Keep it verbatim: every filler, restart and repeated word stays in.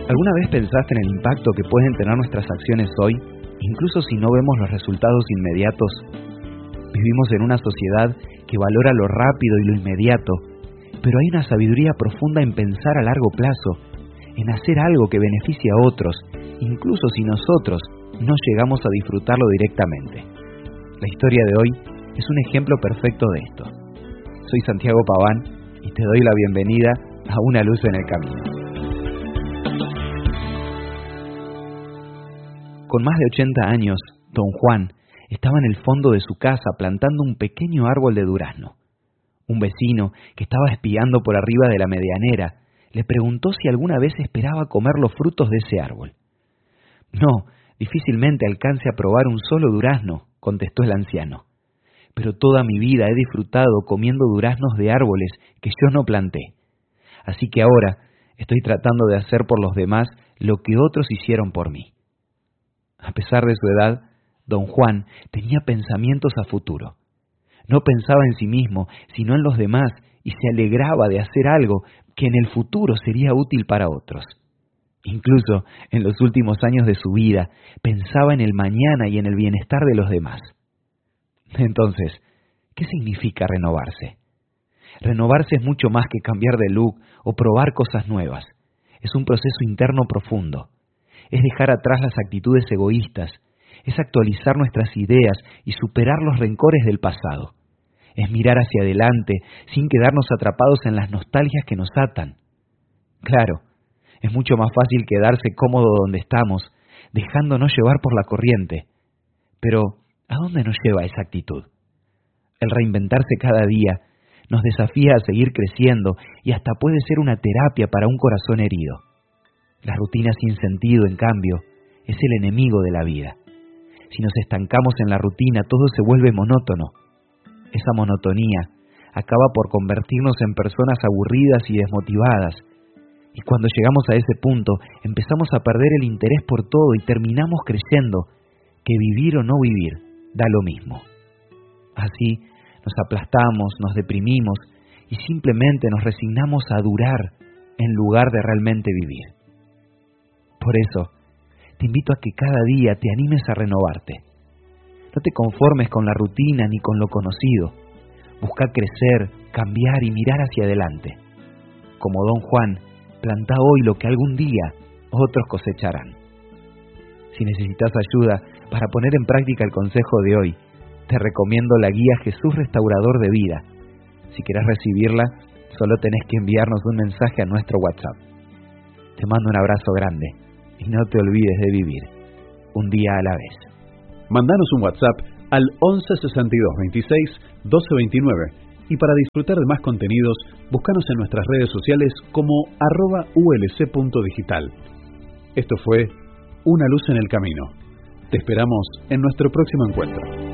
¿Alguna vez pensaste en el impacto que pueden tener nuestras acciones hoy, incluso si no vemos los resultados inmediatos? Vivimos en una sociedad que valora lo rápido y lo inmediato, pero hay una sabiduría profunda en pensar a largo plazo, en hacer algo que beneficie a otros, incluso si nosotros no llegamos a disfrutarlo directamente. La historia de hoy es un ejemplo perfecto de esto. Soy Santiago Paván y te doy la bienvenida a Una Luz en el Camino. Con más de ochenta años, don Juan estaba en el fondo de su casa plantando un pequeño árbol de durazno. Un vecino, que estaba espiando por arriba de la medianera, le preguntó si alguna vez esperaba comer los frutos de ese árbol. «No, difícilmente alcance a probar un solo durazno», contestó el anciano. «Pero toda mi vida he disfrutado comiendo duraznos de árboles que yo no planté. Así que ahora estoy tratando de hacer por los demás lo que otros hicieron por mí». A pesar de su edad, don Juan tenía pensamientos a futuro. No pensaba en sí mismo, sino en los demás, y se alegraba de hacer algo que en el futuro sería útil para otros. Incluso en los últimos años de su vida, pensaba en el mañana y en el bienestar de los demás. Entonces, ¿qué significa renovarse? Renovarse es mucho más que cambiar de look o probar cosas nuevas. Es un proceso interno profundo. Es dejar atrás las actitudes egoístas, es actualizar nuestras ideas y superar los rencores del pasado. Es mirar hacia adelante sin quedarnos atrapados en las nostalgias que nos atan. Claro, es mucho más fácil quedarse cómodo donde estamos, dejándonos llevar por la corriente. Pero, ¿a dónde nos lleva esa actitud? El reinventarse cada día nos desafía a seguir creciendo y hasta puede ser una terapia para un corazón herido. La rutina sin sentido, en cambio, es el enemigo de la vida. Si nos estancamos en la rutina, todo se vuelve monótono. Esa monotonía acaba por convertirnos en personas aburridas y desmotivadas. Y cuando llegamos a ese punto, empezamos a perder el interés por todo y terminamos creyendo que vivir o no vivir da lo mismo. Así nos aplastamos, nos deprimimos y simplemente nos resignamos a durar en lugar de realmente vivir. Por eso, te invito a que cada día te animes a renovarte. No te conformes con la rutina ni con lo conocido. Busca crecer, cambiar y mirar hacia adelante. Como don Juan, planta hoy lo que algún día otros cosecharán. Si necesitas ayuda para poner en práctica el consejo de hoy, te recomiendo la guía Jesús Restaurador de Vida. Si querés recibirla, solo tenés que enviarnos un mensaje a nuestro WhatsApp. Te mando un abrazo grande. Y no te olvides de vivir un día a la vez. Mandanos un WhatsApp al once sesenta y dos veintiséis doce veintinueve y para disfrutar de más contenidos, búscanos en nuestras redes sociales como arroba ulc punto digital. Esto fue Una Luz en el Camino. Te esperamos en nuestro próximo encuentro.